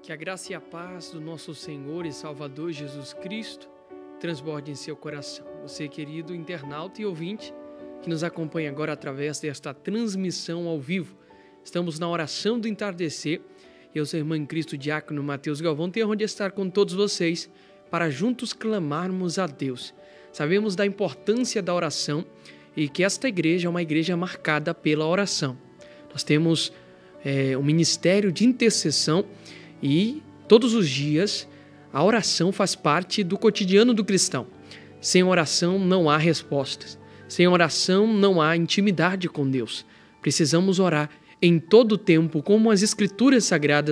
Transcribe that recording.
Que a graça e a paz do nosso Senhor e Salvador Jesus Cristo transborde em seu coração. Você, querido internauta e ouvinte, que nos acompanha agora através desta transmissão ao vivo. Estamos na oração do entardecer. Eu sou irmão em Cristo, diácono Mateus Galvão, tenho onde estar com todos vocês para juntos clamarmos a Deus. Sabemos da importância da oração e que esta igreja é uma igreja marcada pela oração. Nós temos um ministério de intercessão e todos os dias a oração faz parte do cotidiano do cristão. Sem oração não há respostas. Sem oração não há intimidade com Deus. Precisamos orar em todo o tempo, como as Escrituras Sagradas